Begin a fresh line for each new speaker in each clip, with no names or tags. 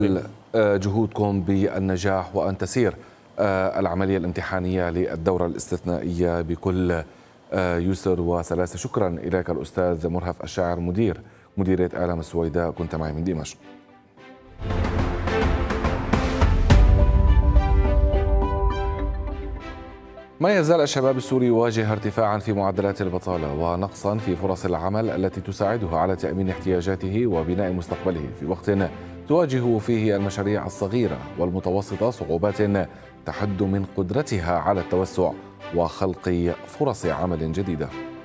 جهودكم بالنجاح وأن تسير العملية الامتحانية للدورة الاستثنائية بكل يسر وسلاسة. شكرا إليك الأستاذ مرهف الشاعر مديرية إعلام السويداء، كنت معي من دمشق. ما يزال الشباب السوري يواجه ارتفاعا في معدلات البطالة ونقصا في فرص العمل التي تساعده على تأمين احتياجاته وبناء مستقبله، في وقت تواجه فيه المشاريع الصغيرة والمتوسطة صعوبات تحد من قدرتها على التوسع وخلق فرص عمل جديدة.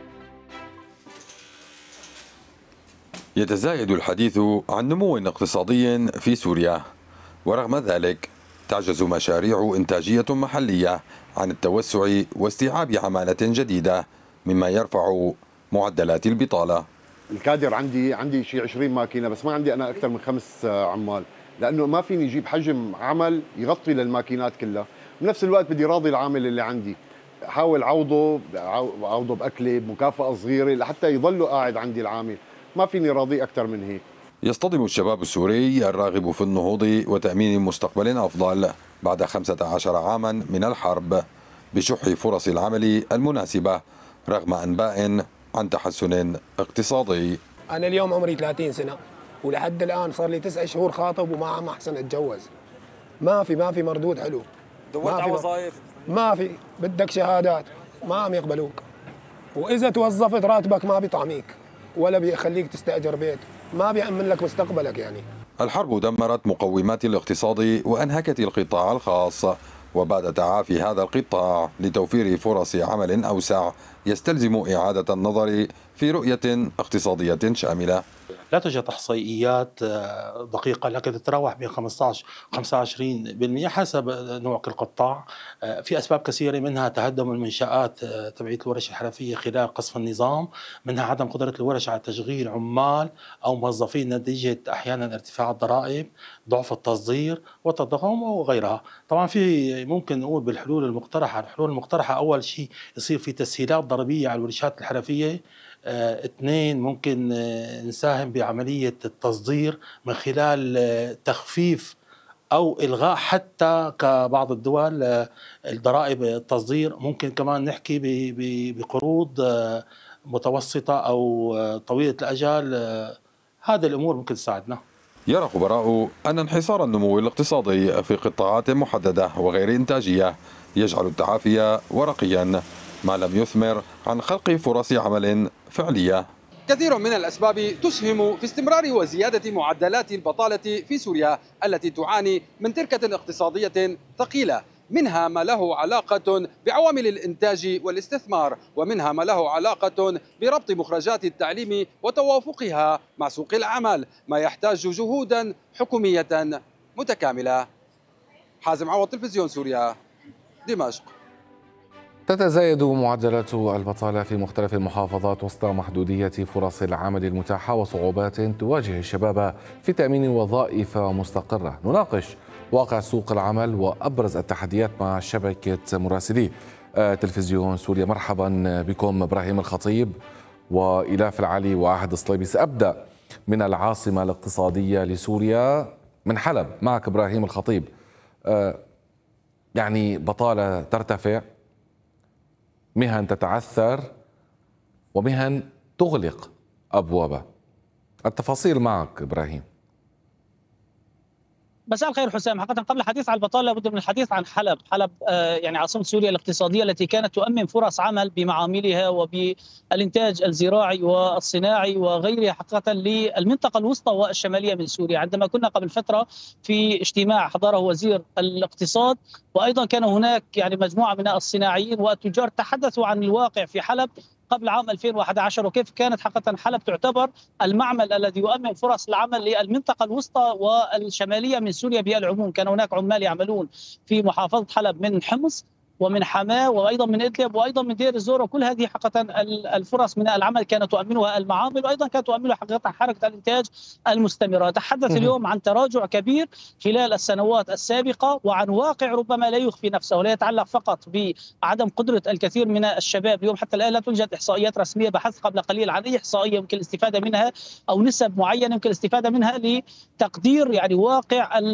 يتزايد الحديث عن نمو اقتصادي في سوريا، ورغم ذلك تعجز مشاريع إنتاجية محلية عن التوسع واستيعاب عمالة جديدة، مما يرفع معدلات البطالة.
الكادر عندي شيء 20 ماكينة، بس ما عندي أنا أكثر من 5 عمال، لأنه ما فيني أجيب حجم عمل يغطي للماكينات كلها. بنفس الوقت بدي راضي العامل اللي عندي، أحاول عوضه بأكله بمكافأة صغيرة لحتى يضله قاعد عندي العامل، ما فيني راضي أكثر من هيك.
يصطدم الشباب السوري الراغب في النهوض وتأمين مستقبل أفضل بعد 15 عاما من الحرب بشح فرص العمل المناسبة، رغم أنباء عن تحسن اقتصادي.
أنا اليوم عمري 30 سنة ولحد الآن صار لي 9 شهور خاطب وما عم أحسن أتجوز. ما في مردود حلو.
دورت على وظائف؟
ما في، بدك شهادات ما عم يقبلوك، وإذا توظفت راتبك ما بيطعميك ولا بيخليك تستأجر بيت، ما بيأمن لك مستقبلك. يعني
الحرب دمرت مقومات الاقتصاد وأنهكت القطاع الخاص، وبعد تعافي هذا القطاع لتوفير فرص عمل أوسع يستلزم إعادة النظر في رؤية اقتصادية شاملة.
لا توجد إحصائيات دقيقة، لكن تتراوح بين 15 و 25% حسب نوع القطاع. في أسباب كثيرة، منها تهدم المنشآت تبعية الورش الحرفية خلال قصف النظام، منها عدم قدرة الورش على تشغيل عمال أو موظفين نتيجة أحيانا ارتفاع الضرائب، ضعف التصدير والتضخم وغيرها. طبعا في ممكن نقول بالحلول المقترحة، الحلول المقترحة أول شيء يصير في تسهيلات ضريبية على الورشات الحرفية. 2 ممكن نساهم بعملية التصدير من خلال تخفيف أو إلغاء حتى كبعض الدول الضرائب التصدير. ممكن كمان نحكي بقروض متوسطة أو طويلة الأجل. هذه الأمور ممكن تساعدنا.
يرى خبراء أن انحصار النمو الاقتصادي في قطاعات محددة وغير إنتاجية يجعل التعافي ورقيا، ما لم يثمر عن خلق فرص عمل فعلية.
كثير من الأسباب تسهم في استمرار وزيادة معدلات البطالة في سوريا التي تعاني من تركة اقتصادية ثقيلة، منها ما له علاقة بعوامل الإنتاج والاستثمار، ومنها ما له علاقة بربط مخرجات التعليم وتوافقها مع سوق العمل، ما يحتاج جهودا حكومية متكاملة. حازم عوض، تلفزيون سوريا، دمشق.
تتزايد معدلات البطالة في مختلف المحافظات وسط محدودية فرص العمل المتاحة وصعوبات تواجه الشباب في تأمين وظائف مستقرة. نناقش واقع سوق العمل وأبرز التحديات مع شبكة مراسلي تلفزيون سوريا. مرحبا بكم إبراهيم الخطيب وإلاف العلي وعهد الصليبي. سأبدأ من العاصمة الاقتصادية لسوريا، من حلب. معك إبراهيم الخطيب. يعني بطالة ترتفع، مهن تتعثر ومهن تغلق أبوابها. التفاصيل معك إبراهيم.
مساء الخير حسام. حقيقة قبل الحديث عن البطالة لابد من الحديث عن حلب. يعني عاصمة سوريا الاقتصادية التي كانت تؤمن فرص عمل بمعاملها وبالإنتاج الزراعي والصناعي وغيرها حقيقة للمنطقة الوسطى والشمالية من سوريا. عندما كنا قبل فترة في اجتماع حضره وزير الاقتصاد، وأيضا كان هناك يعني مجموعة من الصناعيين والتجار تحدثوا عن الواقع في حلب قبل عام 2011 وكيف كانت حقيقة حلب تعتبر المعمل الذي يؤمن فرص العمل للمنطقة الوسطى والشمالية من سوريا بالعموم. كان هناك عمال يعملون في محافظة حلب من حمص ومن حماة وأيضا من إدلب وأيضا من دير الزور، وكل هذه حقيقة الفرص من العمل كانت تؤمنها المعامل، وأيضا كانت تؤمنها حقيقة حركة الإنتاج المستمرة. تحدث اليوم عن تراجع كبير خلال السنوات السابقة وعن واقع ربما لا يخفي نفسه ولا يتعلق فقط بعدم قدرة الكثير من الشباب. اليوم حتى الآن لا توجد إحصائيات رسمية. بحثت قبل قليل عن أي إحصائية يمكن الاستفادة منها أو نسب معينة يمكن الاستفادة منها لتقدير يعني واقع